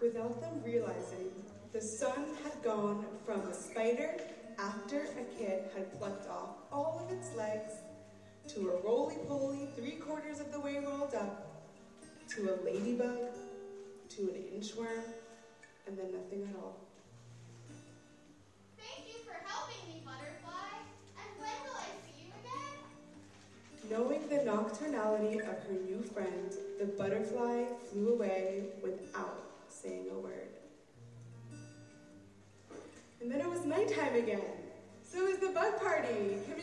Without them realizing, the sun had gone from a spider after a kid had plucked off all of its legs, to a roly-poly 3/4 of the way rolled up, to a ladybug, to an inchworm, and then nothing at all. Thank you for helping me, Butterfly. And when will I see you again? Knowing the nocturnality of her new friend, the butterfly flew away without saying a word. And then it was nighttime again. So it was the bug party.